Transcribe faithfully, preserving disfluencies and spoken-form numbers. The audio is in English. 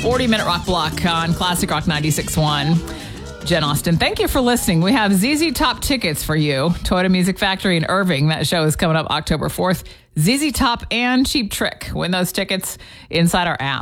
forty-minute rock block on Classic Rock ninety-six point one. Jen Austen, thank you for listening. We have Z Z Top tickets for you. Toyota Music Factory in Irving. That show is coming up October fourth. Z Z Top and Cheap Trick. Win those tickets inside our app.